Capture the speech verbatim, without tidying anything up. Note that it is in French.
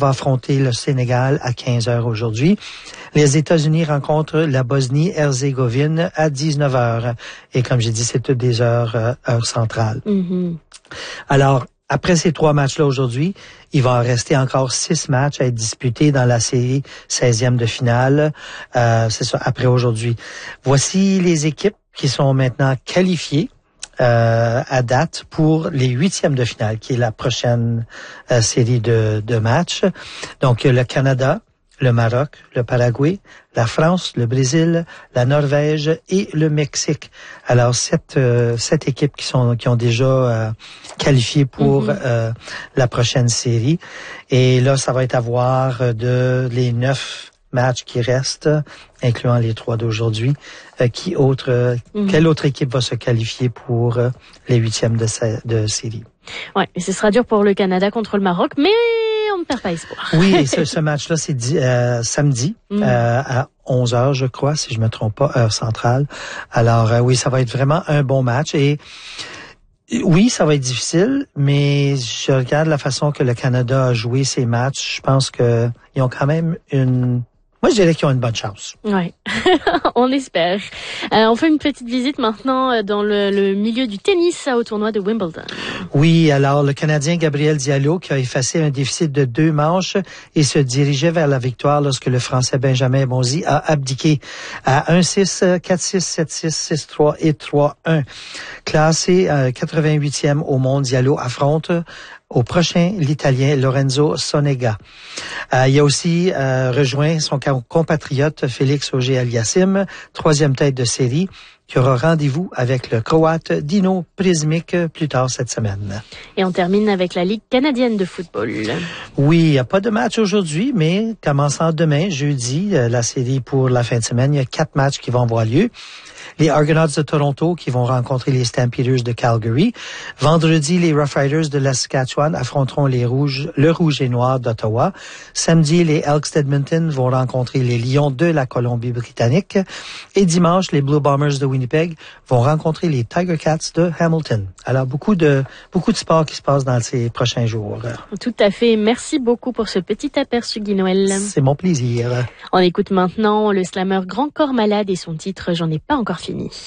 va affronter le Sénégal à quinze heures aujourd'hui. Les États-Unis rencontrent la Bosnie-Herzégovine à dix-neuf heures. Et comme j'ai dit, c'est toutes des heures, euh, heures centrales. Mm-hmm. Alors, après ces trois matchs-là aujourd'hui, il va en rester encore six matchs à être disputés dans la série seizième de finale. Euh, c'est ça, après aujourd'hui. Voici les équipes qui sont maintenant qualifiées euh, à date pour les huitièmes de finale, qui est la prochaine euh, série de, de matchs. Donc, le Canada, le Maroc, le Paraguay, la France, le Brésil, la Norvège et le Mexique. Alors, sept, euh, sept équipes qui sont qui ont déjà euh, qualifié pour mm-hmm. euh, la prochaine série. Et là, ça va être à voir de les neuf matchs qui restent, incluant les trois d'aujourd'hui. Euh, qui autre, euh, mm-hmm. Quelle autre équipe va se qualifier pour euh, les huitièmes de, de série? Ouais, et ce sera dur pour le Canada contre le Maroc, mais on ne perd pas espoir. Oui, et ce, ce match-là, c'est dit, euh, samedi mm. euh, à onze heures, je crois, si je me trompe pas, heure centrale. Alors euh, oui, ça va être vraiment un bon match. Et oui, ça va être difficile, mais je regarde la façon que le Canada a joué ses matchs. Je pense que ils ont quand même une... Moi, je dirais qu'ils ont une bonne chance. Ouais, on espère. Euh, on fait une petite visite maintenant dans le, le milieu du tennis au tournoi de Wimbledon. Oui, alors le Canadien Gabriel Diallo qui a effacé un déficit de deux manches et se dirigeait vers la victoire lorsque le Français Benjamin Bonzi a abdiqué à un six, quatre six, sept six, six trois et trois un. Classé euh, quatre-vingt-huitième au monde, Diallo affronte au prochain l'Italien Lorenzo Sonega. Euh, il a aussi euh, rejoint son compatriote Félix Auger-Aliassime, troisième tête de série, qui aura rendez-vous avec le Croate Dino Prizmic plus tard cette semaine. Et on termine avec la Ligue canadienne de football. Oui, il n'y a pas de match aujourd'hui, mais commençant demain, jeudi, la série pour la fin de semaine, il y a quatre matchs qui vont avoir lieu. Les Argonauts de Toronto qui vont rencontrer les Stampeders de Calgary. Vendredi, les Rough Riders de la Saskatchewan affronteront les Rouges, le Rouge et Noir d'Ottawa. Samedi, les Elks d'Edmonton vont rencontrer les Lions de la Colombie-Britannique. Et dimanche, les Blue Bombers de Winnipeg vont rencontrer les Tiger Cats de Hamilton. Alors, beaucoup de, beaucoup de sport qui se passe dans ces prochains jours. Tout à fait. Merci beaucoup pour ce petit aperçu, Guy Noël. C'est mon plaisir. On écoute maintenant le slammer Grand Corps Malade et son titre « J'en ai pas encore fini ».